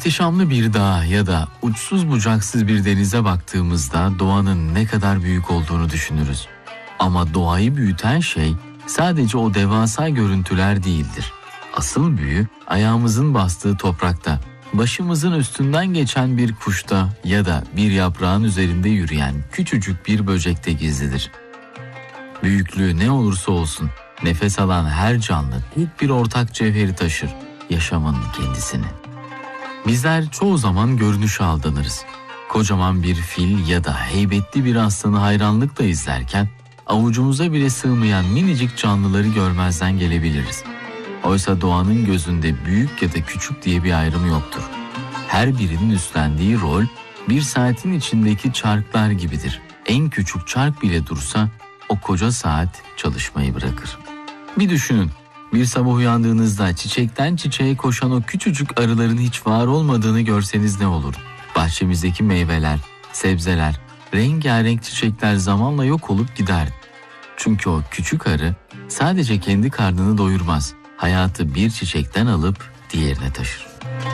İhtişamlı bir dağa ya da uçsuz bucaksız bir denize baktığımızda doğanın ne kadar büyük olduğunu düşünürüz. Ama doğayı büyüten şey sadece o devasa görüntüler değildir. Asıl büyü ayağımızın bastığı toprakta, başımızın üstünden geçen bir kuşta ya da bir yaprağın üzerinde yürüyen küçücük bir böcekte gizlidir. Büyüklüğü ne olursa olsun nefes alan her canlı tek bir ortak cevheri taşır, yaşamın kendisini. Bizler çoğu zaman görünüşe aldanırız. Kocaman bir fil ya da heybetli bir aslanı hayranlıkla izlerken avucumuza bile sığmayan minicik canlıları görmezden gelebiliriz. Oysa doğanın gözünde büyük ya da küçük diye bir ayrım yoktur. Her birinin üstlendiği rol bir saatin içindeki çarklar gibidir. En küçük çark bile dursa o koca saat çalışmayı bırakır. Bir düşünün, bir sabah uyandığınızda çiçekten çiçeğe koşan o küçücük arıların hiç var olmadığını görseniz ne olur? Bahçemizdeki meyveler, sebzeler, rengarenk çiçekler zamanla yok olup gider. Çünkü o küçük arı sadece kendi karnını doyurmaz. Hayatı bir çiçekten alıp diğerine taşır.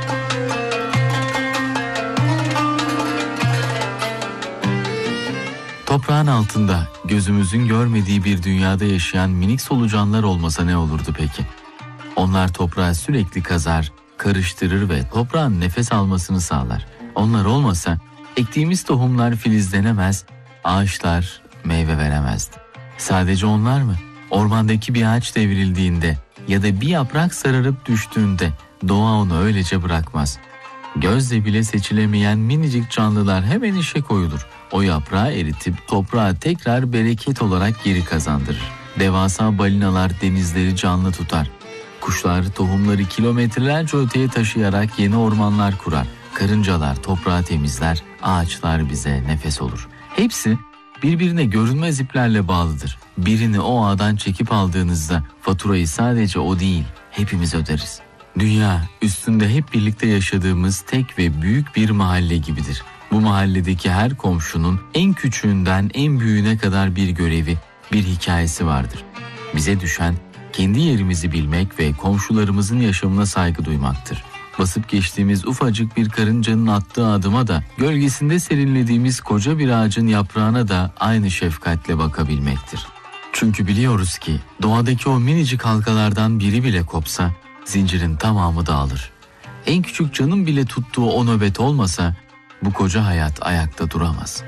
Toprağın altında gözümüzün görmediği bir dünyada yaşayan minik solucanlar olmasa ne olurdu peki? Onlar toprağı sürekli kazar, karıştırır ve toprağın nefes almasını sağlar. Onlar olmasa ektiğimiz tohumlar filizlenemez, ağaçlar meyve veremezdi. Sadece onlar mı? Ormandaki bir ağaç devrildiğinde ya da bir yaprak sararıp düştüğünde doğa onu öylece bırakmaz. Gözle bile seçilemeyen minicik canlılar hemen işe koyulur. O yaprağı eritip toprağa tekrar bereket olarak geri kazandırır. Devasa balinalar denizleri canlı tutar. Kuşlar tohumları kilometrelerce öteye taşıyarak yeni ormanlar kurar. Karıncalar toprağı temizler, ağaçlar bize nefes olur. Hepsi birbirine görünmez iplerle bağlıdır. Birini o ağdan çekip aldığınızda faturayı sadece o değil, hepimiz öderiz. Dünya üstünde hep birlikte yaşadığımız tek ve büyük bir mahalle gibidir. Bu mahalledeki her komşunun en küçüğünden en büyüğüne kadar bir görevi, bir hikayesi vardır. Bize düşen kendi yerimizi bilmek ve komşularımızın yaşamına saygı duymaktır. Basıp geçtiğimiz ufacık bir karıncanın attığı adıma da, gölgesinde serinlediğimiz koca bir ağacın yaprağına da aynı şefkatle bakabilmektir. Çünkü biliyoruz ki doğadaki o minicik halkalardan biri bile kopsa zincirin tamamı dağılır. En küçük canın bile tuttuğu o nöbet olmasa bu koca hayat ayakta duramaz.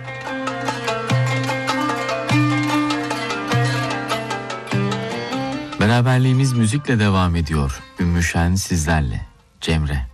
Beraberliğimiz müzikle devam ediyor. Ümmü Şen sizlerle. Cemre.